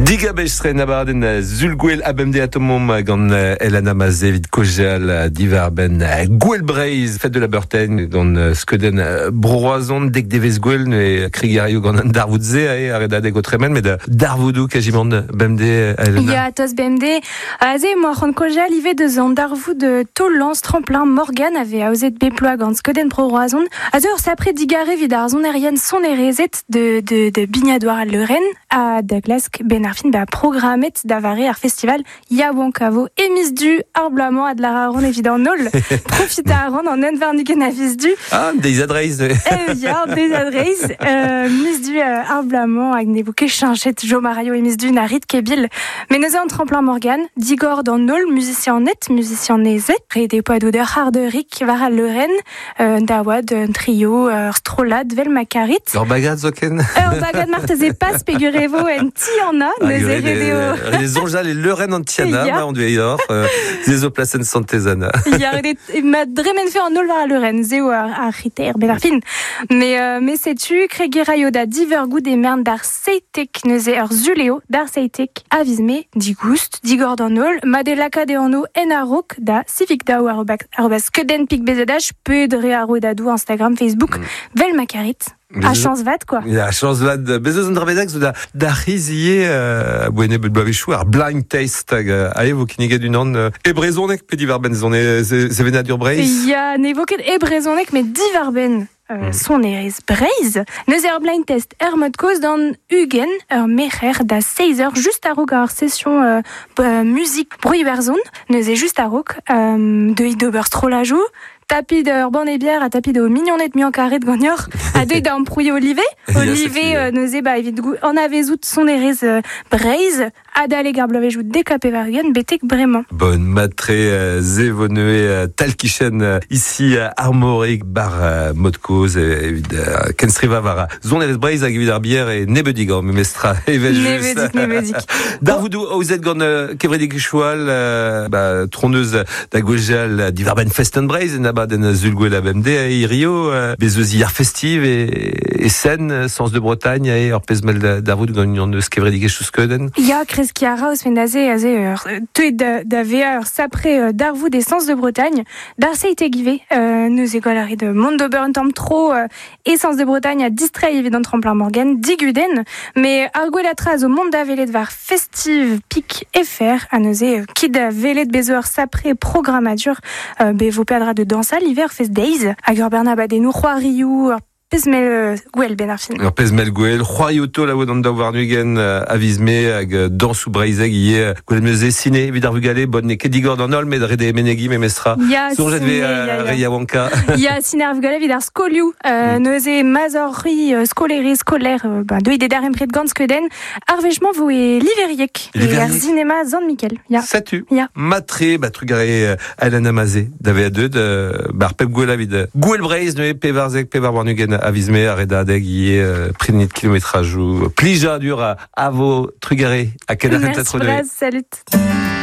Diga bechtre nabarden zulgwel abemde atomom gant Elana Mazé vid kojal divar ben gwel breiz fête de la Burten gant skeden broazon dek devez gwel ne krigario gant an darvoudze arreda dek o tremen met darvoudou kajimant bemde Elana. Ya tos bemde aze moi ran kojal ive deus an darvoud tolans tremplin Morgan avait aozet beploa gant skeden broazon aze ur sapre digare vid ar zon erien son erezet de bignadoir al leuren a da glask ben arfin programmet d'avare ar festival Yawankavo emis du ar blamo ad la ron évident nol profita a ron en envernigen a vis du des adresses ya des adresses mis du ar blamo hag ne bouke chanchet Jo Mario emis du narit kebil mais neuze an tremplin Morgan digor dans nol musicien net musicien nezet re des poadouder harderik var al leuren dawad un trio strolad vel makarit ur bagad zoken ur bagad marteze pas pegurevo en tiana neuze les onjal et leuren antiana on doit y avoir des oplacen santezana il y a ma dremen fait en nol var leuren zeo a riter ben arfin mais sais-tu kregeraio da diver gout des merdes d'ar seitek neuze ur zuleo d'ar seitek avisme digust digor dans nol madelaka de anno en arok da civic da ou arobas keden pik bezedaj peu de rearo dadou Instagram Facebook vel makarit a chance vat quoi. A chance vat bezos an drabedak da rizier bouene bedblavechou ar blind taste a evo kiniget unan e brezonek pe divar ben zon ze venadur breiz. Ya ne voket e brezonek met divar ben son erez breiz. Neuze ur blind test mod koz dan ugen ur mecher da 16h just a rog ar session musique bruit-berzon neuze just a rog de idober strolajou tapis de ban et bière à tapis de mignonnet mi en carré de gagnor à deux d'un prouillé olivé neuze ba evit en avait zout son erez breiz adale garblavej ou décapé vargen betek vraiment bonne matré zevonue talkichen ici armorik bar modkoz evid kenstriva vara zon erez breiz hag evit ar bière et nebedigor memestra evel just nebedik darvoudou ouzet gant kevredik choual tronneuse da gwejal divar ben festen breiz den zulgwel a bemde a Rio bezeuzi ar festiv et scène sens de Bretagne et ur pezmel darvoud gant un eus kevredik echouskeden ya kreski a raos men aze teuet da vea ur sapre darvoud et sens de Bretagne d'ar seite give neuze golari de Mondober un tamm tro et sens de Bretagne a distrait évident tremplin Morgan diguden mais ar gwel atraz au mont da velet var festiv pik FR a neuze kid velet bezeur sapre programmadur bevo pedra de dansa l'hiver fest days hag ur bernabadennou c'hoariou pezmel gwell ben arfin. Ur pezmel gwell, c'hoarioto la oad an da warnugen avizme hag dansou breizeg ie gwell meuze sine evit ar vugale bonne ne kedigor dan ol med rede menegi memestra. Ya son jet ve re Yawanka. Ya sine ar vugale vid ar skoliou neuze mazorri skoleri skoler deuit dedar empret gant skeden ar vechman vo e liveriek e ar zinema zan Mikel. Ya. Satu. Ya. Matre trugare Elana Mazé d'ave a deud ar pep gwell vid gwell breiz ne pe varzeg pe var warnugen avizme arreda deg ie prenit kilométrage ou plija dur à vos trugare à quel arrêt merci, salut.